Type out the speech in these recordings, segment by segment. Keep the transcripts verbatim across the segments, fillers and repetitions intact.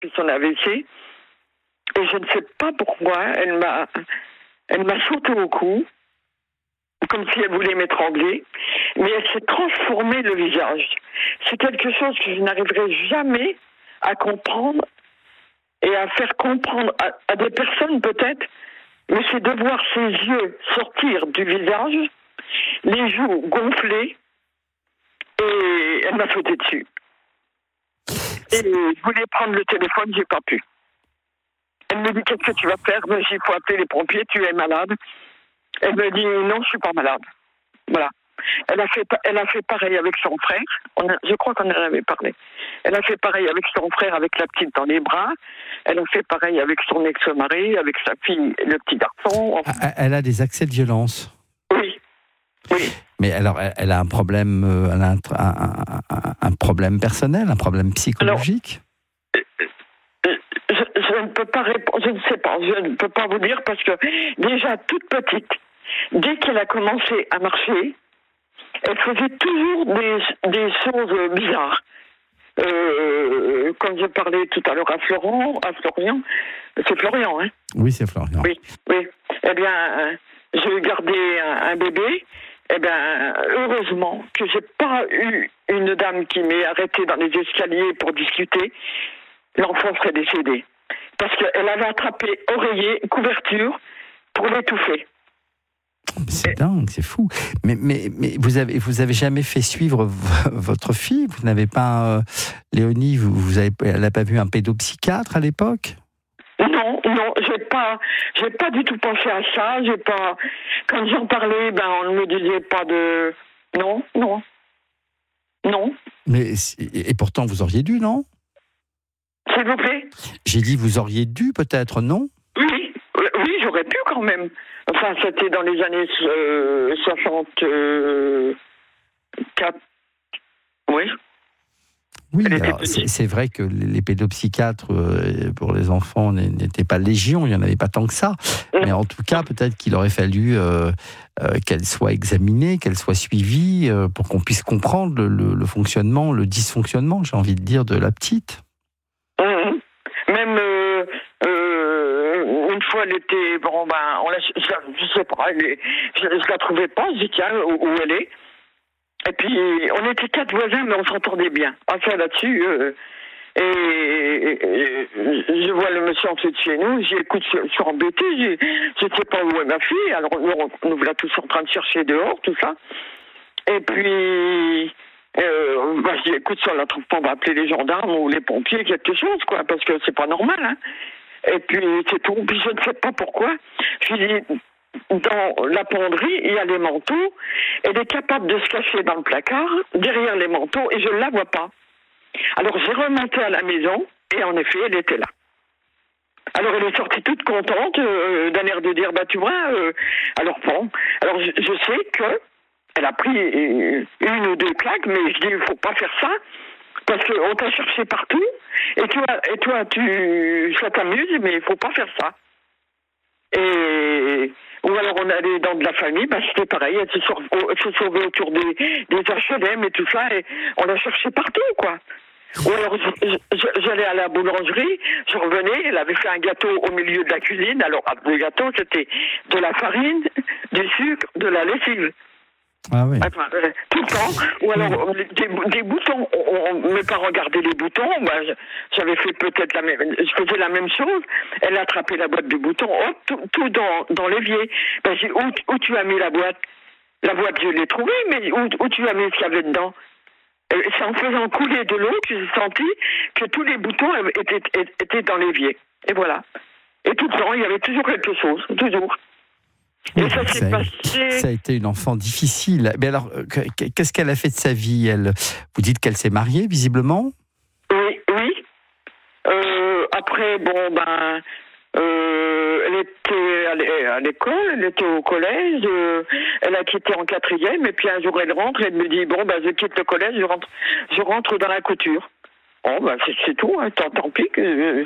son A V C. Et je ne sais pas pourquoi, elle m'a, elle m'a sauté au cou, comme si elle voulait m'étrangler, mais elle s'est transformée le visage. C'est quelque chose que je n'arriverai jamais à comprendre et à faire comprendre à, à des personnes peut-être, mais c'est de voir ses yeux sortir du visage, les joues gonflées, et elle m'a sauté dessus. Et je voulais prendre le téléphone, j'ai pas pu. Elle me dit, qu'est-ce que tu vas faire? Mais il faut appeler les pompiers, tu es malade. Elle me dit, non, je suis pas malade. Voilà. Elle a fait, elle a fait pareil avec son frère. On a, je crois qu'on en avait parlé. Elle a fait pareil avec son frère, avec la petite dans les bras. Elle a fait pareil avec son ex-mari, avec sa fille, le petit garçon. Enfin... Elle a des accès de violence. Oui. Oui. Mais alors, elle a un problème, elle a un, un, un, un problème personnel, un problème psychologique. Alors, je, je ne peux pas répondre, je ne sais pas, je ne peux pas vous dire parce que déjà toute petite, dès qu'elle a commencé à marcher, elle faisait toujours des, des choses bizarres. Euh, quand je parlais tout à l'heure à Florent, à Florian, c'est Florian, hein? Oui, c'est Florian. Oui, oui. Eh bien, j'ai gardé un, un bébé. Eh bien, heureusement que j'ai pas eu une dame qui m'ait arrêtée dans les escaliers pour discuter. L'enfant serait décédé. Parce qu'elle avait attrapé oreiller, couverture, pour l'étouffer. C'est Et... dingue, c'est fou. Mais, mais, mais vous avez, vous avez jamais fait suivre v- votre fille? Vous n'avez pas... Euh, Léonie, vous, vous avez, elle n'a pas vu un pédopsychiatre à l'époque? Non, non, j'ai pas, j'ai pas du tout pensé à ça. J'ai pas, quand j'en parlais, ben on ne me disait pas de, non, non, non. Mais et pourtant vous auriez dû, non? S'il vous plaît. J'ai dit vous auriez dû peut-être, non? Oui, oui, j'aurais pu quand même. Enfin, c'était dans les années euh, soixante-quatre. Oui. Oui, alors, c'est, c'est vrai que les pédopsychiatres euh, pour les enfants n'étaient pas légion, il n'y en avait pas tant que ça. Mais en tout cas, peut-être qu'il aurait fallu euh, euh, qu'elle soit examinée, qu'elle soit suivie, euh, pour qu'on puisse comprendre le, le, le fonctionnement, le dysfonctionnement, j'ai envie de dire, de la petite. Mmh. Même euh, euh, une fois, elle était... Bon, ben, on la, je, je sais pas, elle est, je ne la trouvais pas, je dis tiens, où, où elle est. Et puis, on était quatre voisins, mais on s'entendait bien. Enfin, là-dessus, euh, et, et, et je vois le monsieur en dessous de chez nous, j'ai écoute, je, je suis embêtée, je ne sais pas où est ma fille, alors nous, on, nous voilà tous en train de chercher dehors, tout ça. Et puis, euh, bah, je dis, écoute, si on la trouve pas, on va appeler les gendarmes ou les pompiers, quelque chose, quoi, parce que c'est pas normal, hein. Et puis, c'est tout. Puis, je ne sais pas pourquoi. Je lui dis... Dans la penderie, il y a les manteaux. Elle est capable de se cacher dans le placard, derrière les manteaux, et je ne la vois pas. Alors j'ai remonté à la maison, et en effet, elle était là. Alors elle est sortie toute contente, euh, d'un air de dire, bah tu vois, euh, alors bon, alors je, je sais que elle a pris une ou deux claques, mais je dis, il ne faut pas faire ça, parce qu'on t'a cherché partout, et toi, et toi tu, ça t'amuse, mais il ne faut pas faire ça. Et... Ou alors on allait dans de la famille, bah c'était pareil, elle se, sauve, elle se sauvait autour des, des H L M et tout ça, et on la cherchait partout, quoi. Ou alors j'allais à la boulangerie, je revenais, elle avait fait un gâteau au milieu de la cuisine, alors le gâteau c'était de la farine, du sucre, de la lessive. Ah oui. Enfin, euh, tout le temps. Ou alors des, des boutons. On ne met pas regarder les boutons. Bah, j'avais fait peut-être la même. Je faisais la même chose. Elle a attrapé la boîte de boutons. Oh, tout, tout dans, dans l'évier. Bah, j'ai dit, où, où tu as mis la boîte? La boîte, je l'ai trouvée, mais où, où tu as mis ce qu'il y avait dedans? Et c'est en faisant couler de l'eau que j'ai senti que tous les boutons étaient, étaient dans l'évier. Et voilà. Et tout le temps, il y avait toujours quelque chose. Toujours. Oui, et ça, ça, a, passé... ça a été une enfant difficile. Mais alors, qu'est-ce qu'elle a fait de sa vie, elle? Vous dites qu'elle s'est mariée, visiblement? Oui, oui. Euh, après, bon, ben, euh, elle était à l'école, elle était au collège, euh, elle a quitté en quatrième, et puis un jour elle rentre, et elle me dit, bon, ben, je quitte le collège, je rentre, je rentre dans la couture. Bon, ben, c'est, c'est tout, hein, tant, tant pis que...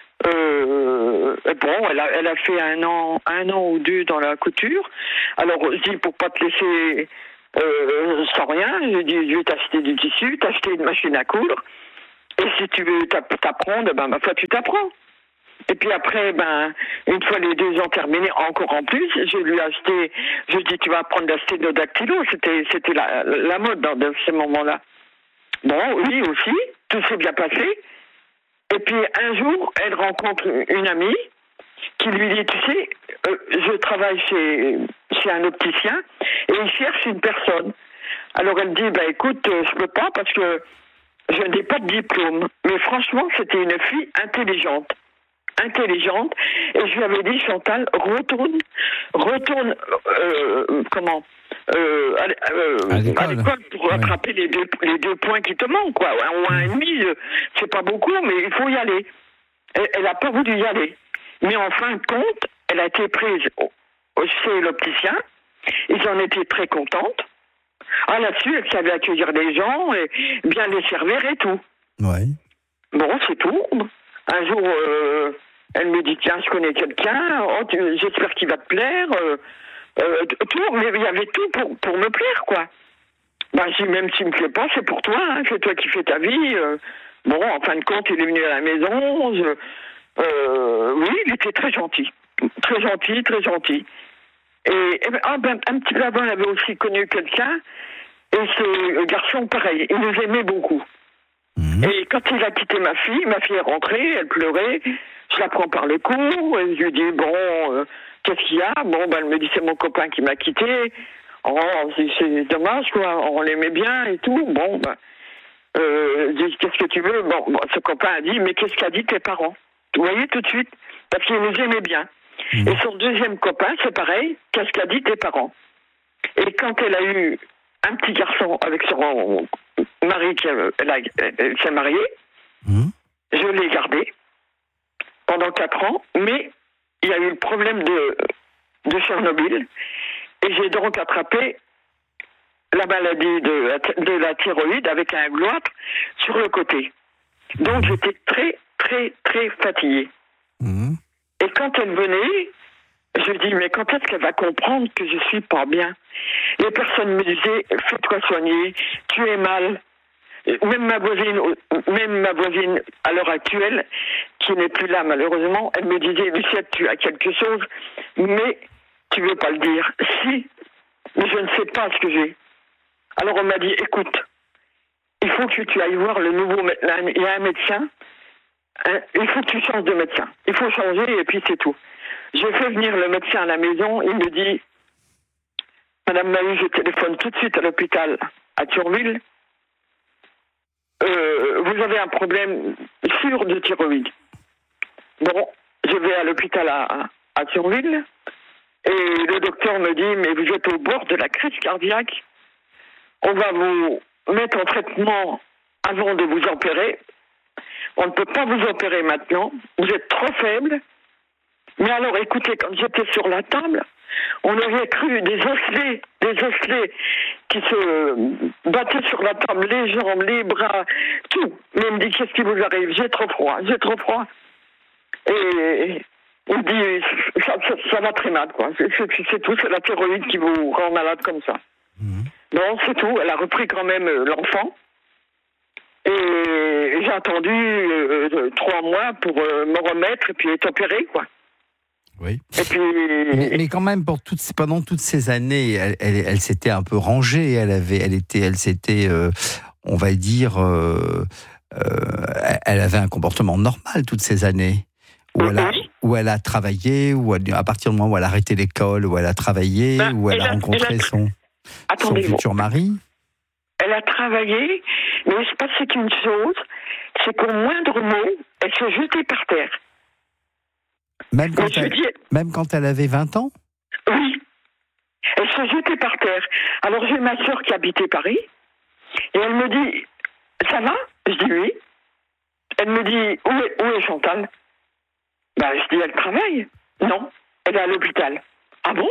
Euh, bon, elle a, elle a fait un an, un an ou deux dans la couture. Alors, je dis, pour pas te laisser euh, sans rien, je dis, je vais t'acheter du tissu, t'acheter une machine à coudre. Et si tu veux t'apprendre, ben, ma foi, tu t'apprends. Et puis après, ben, une fois les deux ans terminés, encore en plus, je lui ai acheté, je dis, tu vas apprendre à acheter nos dactylos. C'était, c'était la, la mode dans de ces moments-là. Bon, oui aussi, tout s'est bien passé. Et puis un jour, elle rencontre une amie qui lui dit, tu sais, euh, je travaille chez, chez un opticien et il cherche une personne. Alors elle dit, bah écoute, euh, je peux pas parce que je n'ai pas de diplôme. Mais franchement, c'était une fille intelligente. intelligente, et je lui avais dit, Chantal, retourne, retourne, euh, comment, euh, à, euh, à l'école, à l'école pour ouais. rattraper les deux, les deux points qui te manquent, quoi. Un ou un et demi, c'est pas beaucoup, mais il faut y aller. Elle n'a pas voulu y aller. Mais en fin de compte, elle a été prise au, chez l'opticien. Ils en étaient très contentes. Ah, là-dessus, elle savait accueillir les gens et bien les servir et tout. Ouais. Bon, c'est tout. Un jour, euh, elle me dit, tiens, je connais quelqu'un, oh, tu, j'espère qu'il va te plaire. Euh, euh, tout, mais il y avait tout pour, pour me plaire, quoi. Ben, si, même s'il ne me plaît pas, c'est pour toi, hein, c'est toi qui fais ta vie. Euh, bon, en fin de compte, il est venu à la maison. Je, euh, oui, il était très gentil. Très gentil, très gentil. Et, et ben, ah, ben, un petit peu avant, elle avait aussi connu quelqu'un. Et ce garçon, pareil, il nous aimait beaucoup. Mmh. Et quand il a quitté ma fille, ma fille est rentrée, elle pleurait. Je la prends par le cou, et je lui dis, bon, euh, qu'est-ce qu'il y a? Bon, ben, elle me dit, c'est mon copain qui m'a quitté. Oh, c'est, c'est dommage, quoi. On l'aimait bien et tout. Bon, ben, euh, je dis, qu'est-ce que tu veux? Bon, bon, ce copain a dit, mais qu'est-ce qu'a dit tes parents? Vous voyez, tout de suite, parce qu'il nous aimait bien. Mmh. Et son deuxième copain, c'est pareil, qu'est-ce qu'a dit tes parents? Et quand elle a eu un petit garçon avec son mari qui elle a, elle s'est mariée, mmh. je l'ai gardé pendant quatre ans, mais il y a eu le problème de, de Tchernobyl, et j'ai donc attrapé la maladie de, de la thyroïde avec un goitre sur le côté. Donc j'étais très, très, très fatiguée. Mmh. Et quand elle venait, je dis, mais quand est-ce qu'elle va comprendre que je suis pas bien? Les personnes me disaient, fais-toi soigner, tu es mal. Même ma voisine, même ma voisine à l'heure actuelle, qui n'est plus là malheureusement, elle me disait, Lucette, tu as quelque chose, mais tu veux pas le dire. Si, mais je ne sais pas ce que j'ai. Alors on m'a dit, écoute, il faut que tu ailles voir le nouveau médecin. Il y a un médecin, hein, il faut que tu changes de médecin. Il faut changer et puis c'est tout. Je fais venir le médecin à la maison, il me dit, Madame Mahut, je téléphone tout de suite à l'hôpital à Thionville. Euh, vous avez un problème sûr de thyroïde. Bon, je vais à l'hôpital à, à Thionville et le docteur me dit, mais vous êtes au bord de la crise cardiaque. On va vous mettre en traitement avant de vous opérer. On ne peut pas vous opérer maintenant. Vous êtes trop faible. Mais alors, écoutez, quand j'étais sur la table, on aurait cru des osselets, des osselets qui se battaient sur la table, les jambes, les bras, tout. Mais il me dit, qu'est-ce qui vous arrive? J'ai trop froid, j'ai trop froid. Et il me dit, ça, ça, ça va très mal, quoi. C'est, c'est, c'est tout, c'est la thyroïde qui vous rend malade comme ça. Mmh. Bon, c'est tout. Elle a repris quand même l'enfant. Et j'ai attendu euh, trois mois pour euh, me remettre et puis être opérée, quoi. Oui. Et puis... mais, mais quand même, pour toutes, pendant toutes ces années, elle, elle, elle s'était un peu rangée. Elle avait, elle était, elle s'était, euh, on va dire, euh, euh, elle avait un comportement normal toutes ces années. Où elle a, où elle a travaillé, où elle, à partir du moment où elle a arrêté l'école, où elle a travaillé, ben, où elle, elle a rencontré elle a... son, son futur mari. Elle a travaillé, mais il se passait qu'une chose, c'est qu'au moindre mot, elle se jetait par terre. Même quand, elle, dis... même quand elle avait vingt ans? Oui. Elle se jetait par terre. Alors j'ai ma soeur qui habitait Paris, et elle me dit, ça va? Je dis oui. Elle me dit, où est, où est Chantal? Ben, je dis, elle travaille. Non, elle est à l'hôpital. Ah bon?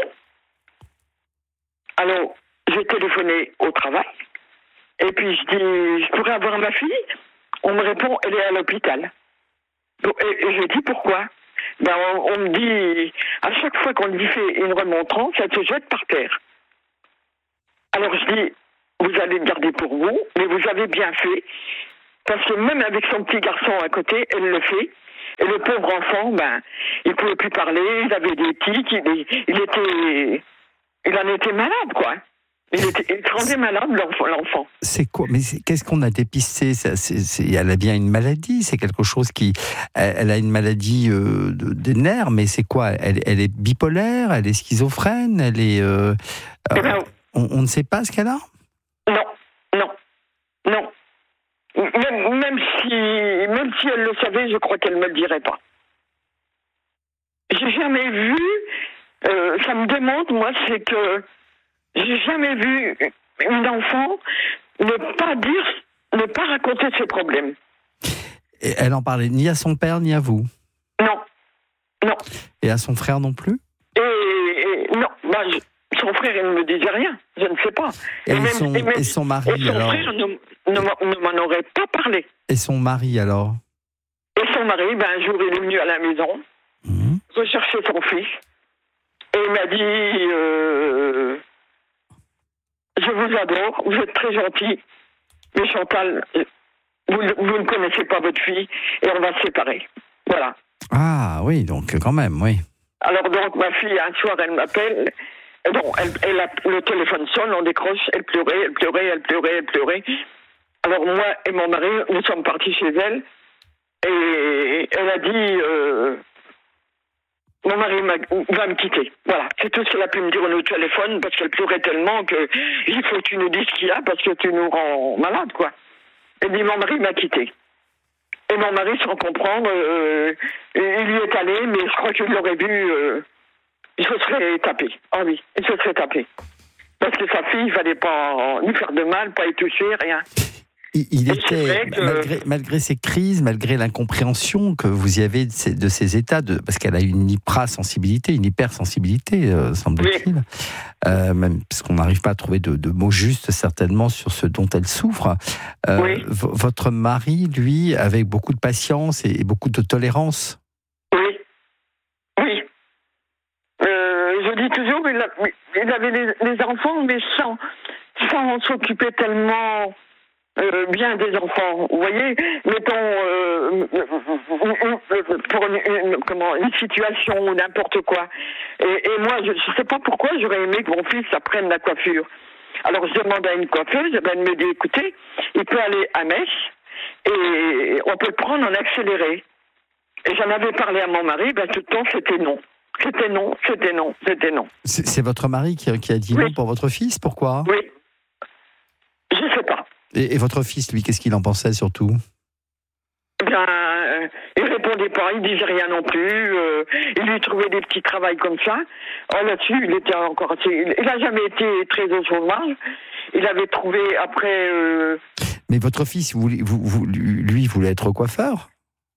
Alors, j'ai téléphoné au travail, et puis je dis, je pourrais avoir ma fille? On me répond, elle est à l'hôpital. Et, et je dis, pourquoi? Ben, on, on me dit, à chaque fois qu'on lui fait une remontrance, elle se jette par terre. Alors je dis, vous allez le garder pour vous, mais vous avez bien fait. Parce que même avec son petit garçon à côté, elle le fait. Et le pauvre enfant, ben, il pouvait plus parler, il avait des tics, il, il était, il en était malade, quoi. Il, était, il se rendait malade, l'enfant. C'est quoi? Mais c'est, qu'est-ce qu'on a dépisté? c'est, c'est, c'est, Elle a bien une maladie, c'est quelque chose qui... Elle, elle a une maladie euh, de, des nerfs, mais c'est quoi? elle, elle est bipolaire, elle est schizophrène, elle est... Euh, euh, ben, on, on ne sait pas ce qu'elle a? Non, non, non. Même, même, si, même si elle le savait, je crois qu'elle ne me le dirait pas. J'ai jamais vu, euh, ça me demande, moi, c'est que j'ai jamais vu une enfant ne pas dire, ne pas raconter ses problèmes. Et elle en parlait ni à son père, ni à vous? Non, non. Et à son frère non plus? Et, et non, bah, je, son frère, il ne me disait rien, je ne sais pas. Et, et, même, son, et, même, et son mari, et son alors frère ne, ne, ne m'en aurait pas parlé. Et son mari, alors? Et son mari, ben, un jour, il est venu à la maison, mmh. rechercher son fils, et il m'a dit euh, « Je vous adore, vous êtes très gentil, mais Chantal, vous, vous ne connaissez pas votre fille, et on va se séparer. » Voilà. Ah oui, donc quand même, oui. Alors donc, ma fille, un soir, elle m'appelle... Non, elle, elle a, le téléphone sonne, on décroche, elle pleurait, elle pleurait, elle pleurait, elle pleurait. Alors moi et mon mari, nous sommes partis chez elle, et elle a dit, euh, mon mari va me quitter. Voilà, c'est tout ce qu'elle a pu me dire au téléphone, parce qu'elle pleurait tellement que il faut que tu nous dises ce qu'il y a, parce que tu nous rends malade, quoi. Elle dit, mon mari m'a quitté. Et mon mari, sans comprendre, euh, il y est allé, mais je crois qu'il l'aurait vu... Euh, il se serait tapé. Ah oui, il se serait tapé. Parce que sa fille, il ne fallait pas lui faire de mal, pas y toucher, rien. Il, il était, que... malgré, malgré ces crises, malgré l'incompréhension que vous y avez de ces, de ces états, de, parce qu'elle a une hypersensibilité, une hypersensibilité, euh, semble-t-il, oui. euh, même parce qu'on n'arrive pas à trouver de, de mots justes, certainement, sur ce dont elle souffre. Euh, oui. v- votre mari, lui, avec beaucoup de patience et, et beaucoup de tolérance. Oui. Oui. Euh, je dis toujours, il, a, il avait les, les enfants, mais sans, sans s'occuper tellement euh, bien des enfants. Vous voyez, mettons euh, pour une, une, comment, une situation ou n'importe quoi. Et, et moi, je ne sais pas pourquoi j'aurais aimé que mon fils apprenne la coiffure. Alors je demande à une coiffeuse, elle me dit, écoutez, il peut aller à Metz et on peut le prendre en accéléré. Et j'en avais parlé à mon mari, ben tout le temps c'était non. C'était non, c'était non, c'était non. C'est, c'est votre mari qui, qui a dit oui. non pour votre fils? Pourquoi? Oui. Je ne sais pas. Et, et votre fils, lui, qu'est-ce qu'il en pensait surtout? Ben, euh, il répondait pas, il disait rien non plus. Euh, il lui trouvait des petits travails comme ça. Oh, là-dessus, il était encore assez... Il n'a jamais été très au chômage. Il avait trouvé après... Euh... Mais votre fils, vous, vous, vous, lui, voulait être coiffeur?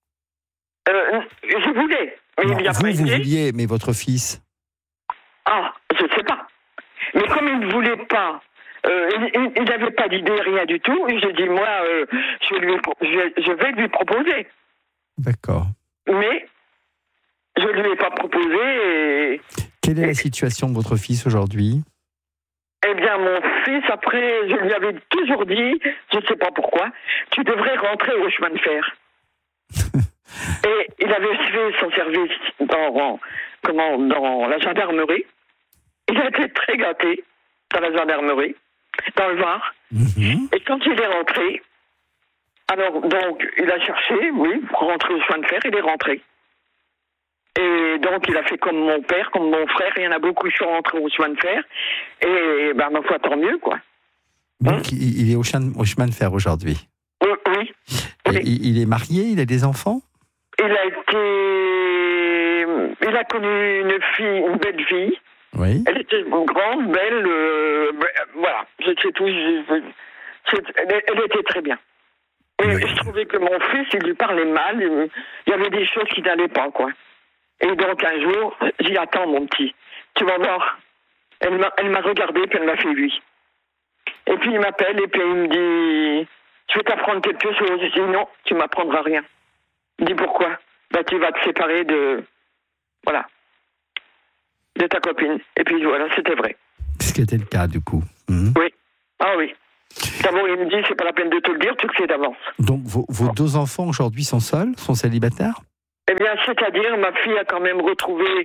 euh, Je voulais. Mais non, il a vous, pas vous été. vouliez, mais votre fils? Ah, je ne sais pas. Mais comme il ne voulait pas, euh, il n'avait pas d'idée, rien du tout, j'ai dit, moi, euh, je, lui, je, je vais lui proposer. D'accord. Mais je ne lui ai pas proposé. Et, Quelle est et, la situation de votre fils aujourd'hui? Eh bien, mon fils, après, je lui avais toujours dit, je ne sais pas pourquoi, tu devrais rentrer au chemin de fer. Et il avait fait son service dans, comment, dans la gendarmerie. Il a été très gâté dans la gendarmerie, dans le Var. Mm-hmm. Et quand il est rentré, alors donc il a cherché, oui, pour rentrer au chemin de fer, il est rentré. Et donc il a fait comme mon père, comme mon frère, il y en a beaucoup qui sont rentrés au chemin de fer. Et ben ma foi, tant mieux, quoi. Donc hein? il est au chemin, au chemin de fer aujourd'hui. Oui. oui. Et il, il est marié, il a des enfants? Il a été... Il a connu une fille, une belle fille. Oui. Elle était grande, belle, euh, voilà, c'est tout. C'est, elle, elle était très bien. Et oui. Je trouvais que mon fils, il lui parlait mal, il y avait des choses qui n'allaient pas, quoi. Et donc un jour, j'ai dit, attends mon petit, tu vas voir. Elle m'a, elle m'a regardé, puis elle m'a fait oui. Et puis il m'appelle, et puis il me dit, je vais t'apprendre quelque chose. Je dis, non, tu m'apprendras rien. Il dit, pourquoi? Bah, tu vas te séparer de... Voilà. De ta copine. Et puis voilà, c'était vrai. Ce qui était le cas, du coup. Mmh. Oui. Ah oui. D'abord, il me dit, c'est pas la peine de te le dire, tu le sais d'avance. Donc, vos, vos deux enfants aujourd'hui sont seuls, sont célibataires ? Eh bien, c'est-à-dire, ma fille a quand même retrouvé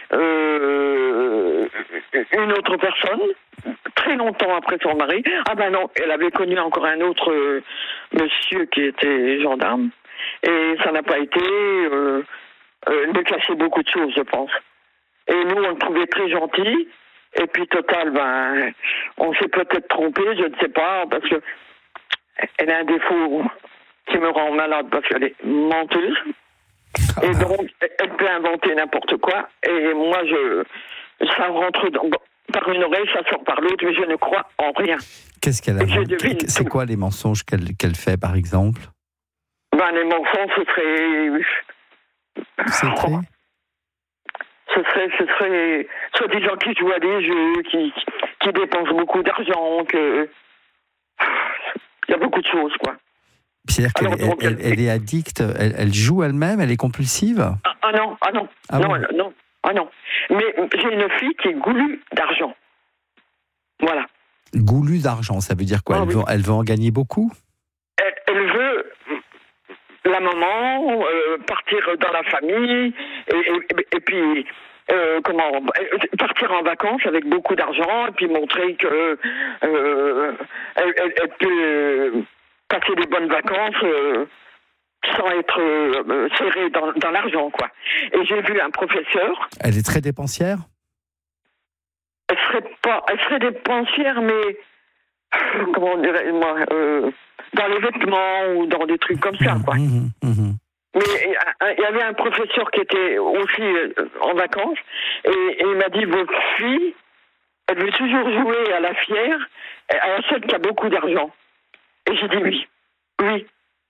euh, une autre personne, très longtemps après son mari. Ah ben non, elle avait connu encore un autre euh, monsieur qui était gendarme. Et ça n'a pas été... Euh, euh, il me cachait beaucoup de choses, je pense. Et nous, on le trouvait très gentil. Et puis, total, ben, on s'est peut-être trompé, je ne sais pas, parce que elle a un défaut qui me rend malade, parce qu'elle est menteuse. Ah. Et donc, elle peut inventer n'importe quoi. Et moi, je, ça rentre dans, par une oreille, ça sort par l'autre, mais je ne crois en rien. Qu'est-ce qu'elle a? C'est quoi les mensonges qu'elle, qu'elle fait, par exemple? Ben, les mensonges, ce serait... C'est très... Ce serait, ce serait soi-disant qui joue à des jeux, qui, qui dépensent beaucoup d'argent, que... Il y a beaucoup de choses, quoi. C'est-à-dire qu'elle Alors, elle, elle, elle est addicte, elle, elle joue elle-même, elle est compulsive? Ah, ah non, ah non, ah non, bon non, ah non. Mais j'ai une fille qui est goulue d'argent. Voilà. Goulue d'argent, ça veut dire quoi? ah, elle, oui. veut, elle veut en gagner beaucoup? Elle, elle veut... la maman, euh, partir dans la famille, et, et, et puis euh, comment partir en vacances avec beaucoup d'argent, et puis montrer que euh, elle, elle, elle peut passer des bonnes vacances euh, sans être euh, serrée dans, dans l'argent, quoi. Et j'ai vu un professeur. Elle est très dépensière? Elle serait pas, elle serait dépensière, mais comment dirais-moi euh, dans les vêtements ou dans des trucs comme ça, quoi. Mmh, mmh. Mais il y avait un professeur qui était aussi en vacances et, et il m'a dit, votre fille, elle veut toujours jouer à la fière, à la seule qui a beaucoup d'argent. Et j'ai dit oui, oui.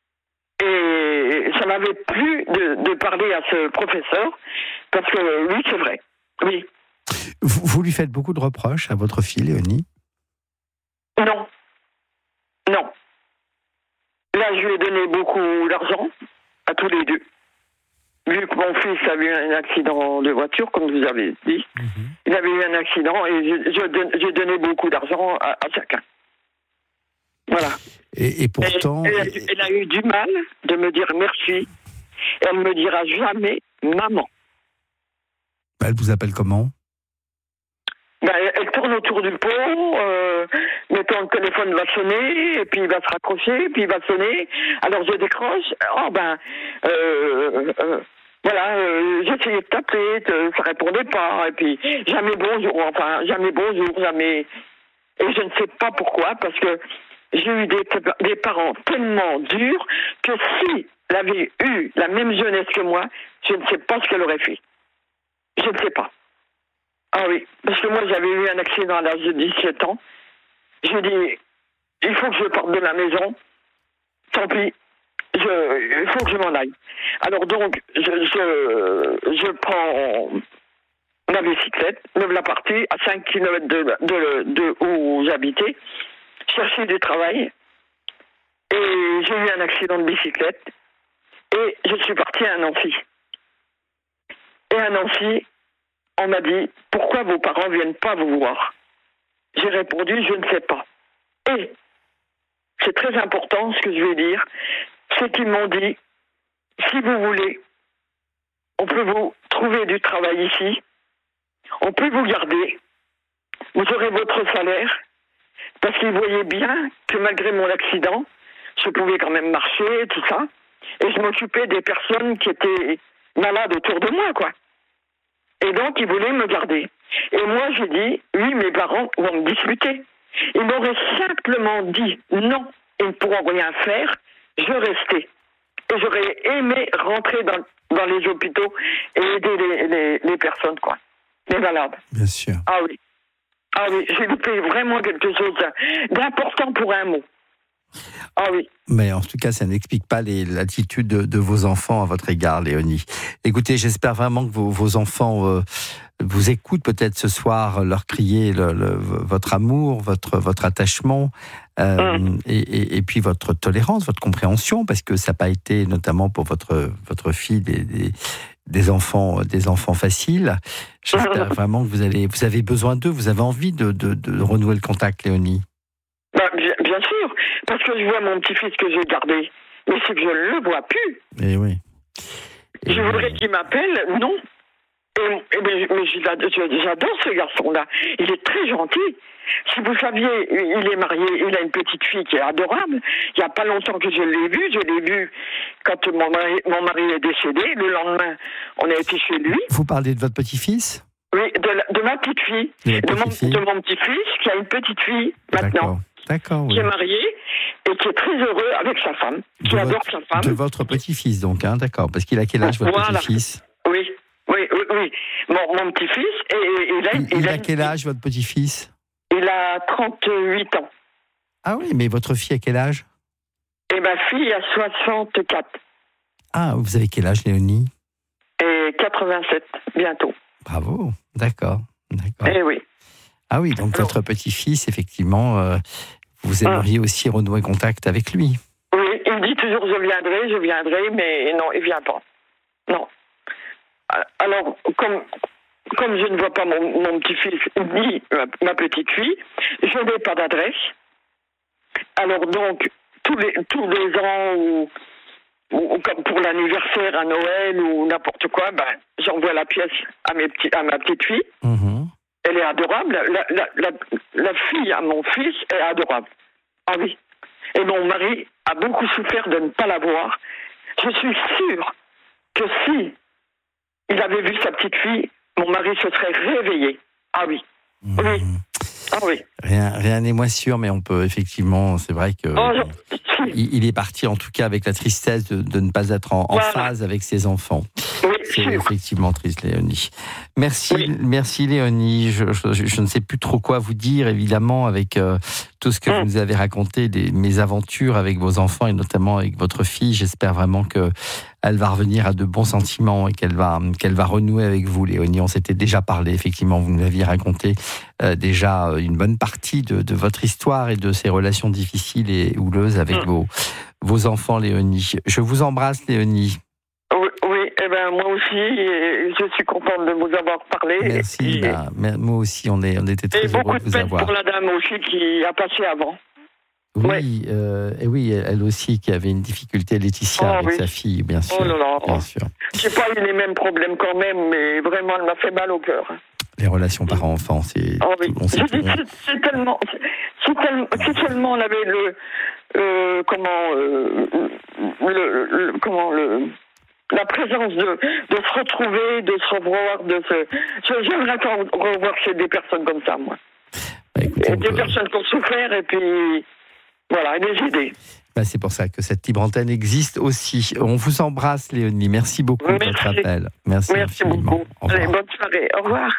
Et ça m'avait plu de, de parler à ce professeur parce que oui, c'est vrai, oui. Vous, vous lui faites beaucoup de reproches à votre fille, Léonie? Non, non. Là, je lui ai donné beaucoup d'argent, à tous les deux. Vu que mon fils a eu un accident de voiture, comme vous avez dit, mm-hmm. il avait eu un accident et je, je don, j'ai donné beaucoup d'argent à, à chacun. Voilà. Et, et pourtant... Elle, elle, elle a eu du mal de me dire merci. Elle ne me dira jamais maman. Elle vous appelle comment? Ben, elle tourne autour du pot, euh, mettons le téléphone va sonner, et puis il va se raccrocher, puis il va sonner. Alors je décroche. Oh ben, euh, euh, voilà, euh, j'essayais de taper, ça répondait pas. Et puis jamais bonjour, enfin jamais bonjour, jamais. Et je ne sais pas pourquoi, parce que j'ai eu des, des parents tellement durs que si elle avait eu la même jeunesse que moi, je ne sais pas ce qu'elle aurait fait. Je ne sais pas. Ah oui, parce que moi j'avais eu un accident à l'âge de dix-sept ans. J'ai dit, il faut que je parte de la maison. Tant pis, je, il faut que je m'en aille. Alors donc, je, je, je prends ma bicyclette, me voilà partie à cinq kilomètres de, de, de où j'habitais, chercher du travail. Et j'ai eu un accident de bicyclette. Et je suis partie à Nancy. Et à Nancy, on m'a dit, pourquoi vos parents ne viennent pas vous voir? J'ai répondu, je ne sais pas. Et, c'est très important ce que je vais dire, c'est qu'ils m'ont dit, si vous voulez, on peut vous trouver du travail ici, on peut vous garder, vous aurez votre salaire, parce qu'ils voyaient bien que malgré mon accident, je pouvais quand même marcher, tout ça, et je m'occupais des personnes qui étaient malades autour de moi, quoi. Et donc, ils voulaient me garder. Et moi, j'ai dit, oui, mes parents vont me disputer. Ils m'auraient simplement dit, non, ils ne pourront rien faire, je restais. Et j'aurais aimé rentrer dans, dans les hôpitaux et aider les, les, les personnes, quoi. Les malades. Bien sûr. Ah oui. Ah oui, j'ai loupé vraiment quelque chose d'important pour un mot. Ah oui. Mais en tout cas, ça n'explique pas les, l'attitude de, de vos enfants à votre égard, Léonie. Écoutez, j'espère vraiment que vos, vos enfants euh, vous écoutent peut-être ce soir, leur crier le, le, votre amour, votre, votre attachement, euh, mmh. et, et, et puis votre tolérance, votre compréhension, parce que ça n'a pas été, notamment pour votre, votre fille, des, des, des, enfants, des enfants faciles. J'espère mmh. vraiment que vous, allez, vous avez besoin d'eux, vous avez envie de, de, de renouer le contact, Léonie. Bah, bien, bien bien sûr, parce que je vois mon petit-fils que j'ai gardé, mais c'est que je ne le vois plus. Et oui. Et je voudrais qu'il m'appelle, non. Et, et mais, mais j'adore ce garçon-là. Il est très gentil. Si vous saviez, il est marié, il a une petite fille qui est adorable. Il n'y a pas longtemps que je l'ai vu. Je l'ai vu quand mon mari, mon mari est décédé. Le lendemain, on a été chez lui. Vous parlez de votre petit-fils ? Oui, de, la, de ma petite fille. De, de, mon, de mon petit-fils qui a une petite fille maintenant. D'accord, D'accord oui. Qui est marié et qui est très heureux avec sa femme. Qui de adore votre, sa femme. De votre petit-fils donc, hein, d'accord. Parce qu'il a quel âge votre voilà. petit-fils ? Oui. Oui, oui, oui. Mon, mon petit-fils, et, et, il a... Il, il il a, a quel âge, votre petit-fils ? Il a trente-huit ans. Ah oui, mais votre fille a quel âge ? Et ma fille a soixante-quatre. Ah, vous avez quel âge, Léonie ? Et quatre-vingt-sept, bientôt. Bravo, d'accord. d'accord. Eh oui. Ah oui, donc Alors, votre petit-fils, effectivement, euh, vous aimeriez hein. aussi renouer contact avec lui. Oui, il me dit toujours je viendrai, je viendrai, mais non, il ne vient pas. Non. Alors, comme, comme je ne vois pas mon, mon petit-fils ni ma, ma petite fille, je n'ai pas d'adresse. Alors donc, tous les, tous les ans, ou, ou comme pour l'anniversaire, à Noël, ou n'importe quoi, ben, j'envoie la pièce à, mes petits, à ma petite fille. Mmh. Elle est adorable. La, la, la, la fille à mon fils est adorable. Ah oui. Et mon mari a beaucoup souffert de ne pas la voir. Je suis sûre que si il avait vu sa petite fille, mon mari se serait réveillé. Ah oui. Mmh. Oui. Ah oui. Rien, rien n'est moins sûr, mais on peut effectivement, c'est vrai que oh, il, il est parti en tout cas avec la tristesse de, de ne pas être en, en voilà. phase avec ses enfants. Oui, c'est sûr. effectivement triste, Léonie. Merci, oui. merci Léonie. Je, je, je ne sais plus trop quoi vous dire, évidemment, avec euh, tout ce que mmh. vous nous avez raconté, des, mes aventures avec vos enfants et notamment avec votre fille. J'espère vraiment que elle va revenir à de bons sentiments et qu'elle va, qu'elle va renouer avec vous, Léonie. On s'était déjà parlé, effectivement, vous nous aviez raconté euh, déjà une bonne partie de, de votre histoire et de ces relations difficiles et houleuses avec mmh. vos, vos enfants, Léonie. Je vous embrasse, Léonie. Oui, oui eh ben, moi aussi, je suis contente de vous avoir parlé. Merci, et, bah, moi aussi, on, est, on était très heureux de vous avoir. Et beaucoup de peine pour la dame aussi qui a passé avant. Oui, ouais. euh, et oui, elle aussi qui avait une difficulté, Laetitia, oh, avec oui. sa fille, bien sûr. Oh là là. Bien sûr. J'ai pas eu les mêmes problèmes quand même, mais vraiment, elle m'a fait mal au cœur. Les relations parents-enfants, c'est. Oh oui. On sait c'est, c'est, c'est tellement, c'est tellement, si seulement on avait le, euh, comment, euh, le, le, comment le. La présence de, de se retrouver, de se revoir, de se. J'aimerais revoir chez des personnes comme ça, moi. Bah, écoutez, des peut... personnes qui ont souffert et puis. Voilà, et les aider. Bah, c'est pour ça que cette libre antenne existe aussi. On vous embrasse, Léonie. Merci beaucoup Merci. de votre appel. Merci, Merci beaucoup. Allez, bonne soirée. Au revoir.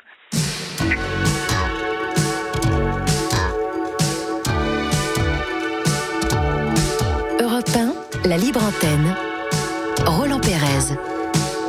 Europe un, la libre antenne. Roland Pérez.